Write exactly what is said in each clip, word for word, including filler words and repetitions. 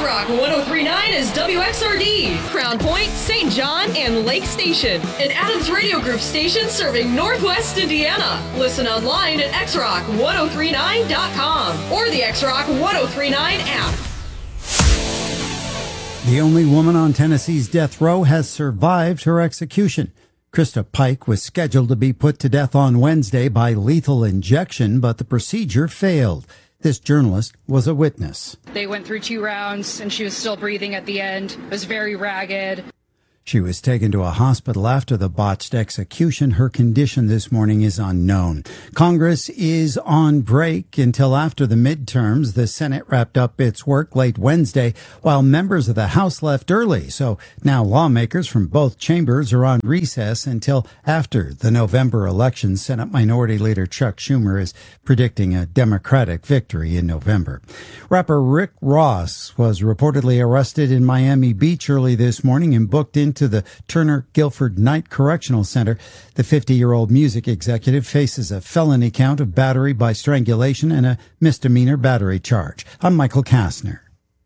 X-Rock one oh three point nine is W X R D, Crown Point, Saint John, and Lake Station. An Adams Radio Group station serving Northwest Indiana. Listen online at x rock ten thirty-nine dot com or the X-Rock ten thirty-nine app. The only woman on Tennessee's death row has survived her execution. Krista Pike was scheduled to be put to death on Wednesday by lethal injection, but the procedure failed. This journalist was a witness. They went through two rounds, and she was still breathing at the end. It was very ragged. She was taken to a hospital after the botched execution. Her condition this morning is unknown. Congress is on break until after the midterms. The Senate wrapped up its work late Wednesday, while members of the House left early. So now lawmakers from both chambers are on recess until after the November election. Senate Minority Leader Chuck Schumer is predicting a Democratic victory in November. Rapper Rick Ross was reportedly arrested in Miami Beach early this morning and booked into to the Turner Guilford Knight Correctional Center. The fifty-year-old music executive faces a felony count of battery by strangulation and a misdemeanor battery charge. I'm Michael Kastner.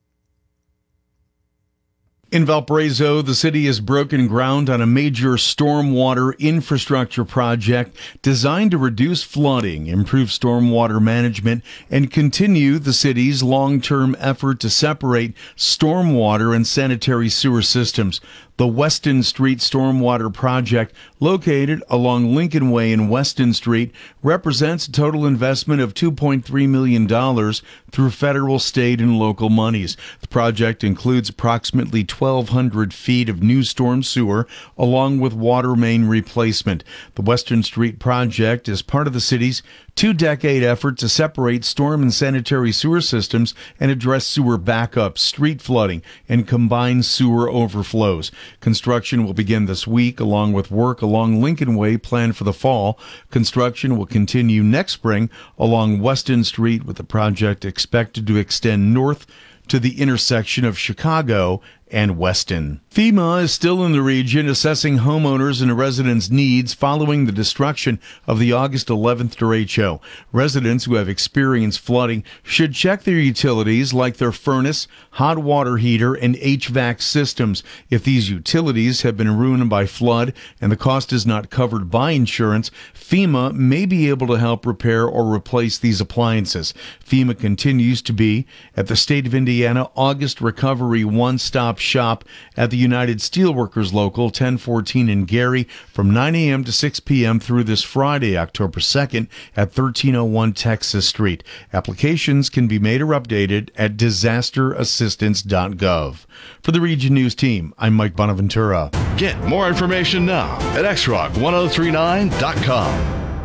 In Valparaiso, the city has broken ground on a major stormwater infrastructure project designed to reduce flooding, improve stormwater management, and continue the city's long-term effort to separate stormwater and sanitary sewer systems. The Weston Street Stormwater Project, located along Lincoln Way and Weston Street, represents a total investment of two point three million dollars through federal, state, and local monies. The project includes approximately twelve hundred feet of new storm sewer, along with water main replacement. The Weston Street Project is part of the city's two-decade effort to separate storm and sanitary sewer systems and address sewer backup, street flooding, and combined sewer overflows. Construction will begin this week, along with work along Lincoln Way planned for the fall. Construction will continue next spring along Weston Street, with the project expected to extend north to the intersection of Chicago and Weston. FEMA is still in the region assessing homeowners and residents' needs following the destruction of the August eleventh derecho. Residents who have experienced flooding should check their utilities like their furnace, hot water heater, and H V A C systems. If these utilities have been ruined by flood and the cost is not covered by insurance, FEMA may be able to help repair or replace these appliances. FEMA continues to be at the State of Indiana August Recovery One-Stop Shop at the United Steelworkers Local ten fourteen in Gary from nine a.m. to six p.m. through this Friday, October second at thirteen oh one Texas Street. Applications can be made or updated at disaster assistance dot gov. For the Region News Team, I'm Mike Bonaventura. Get more information now at x rock ten thirty-nine dot com.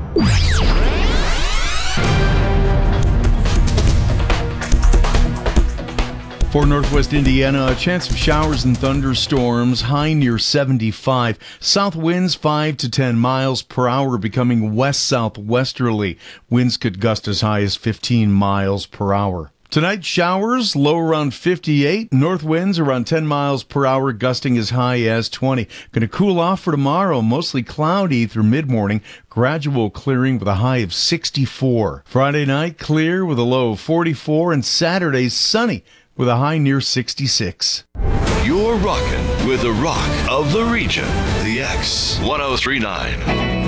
For Northwest Indiana, a chance of showers and thunderstorms, high near seventy-five. South winds five to ten miles per hour, becoming west-southwesterly. Winds could gust as high as fifteen miles per hour. Tonight, showers, low around fifty-eight. North winds around ten miles per hour, gusting as high as twenty. Going to cool off for tomorrow, mostly cloudy through mid-morning. Gradual clearing with a high of sixty-four. Friday night, clear with a low of forty-four. And Saturday, sunny with a high near sixty-six. You're rocking with the rock of the region, the X ten thirty-nine.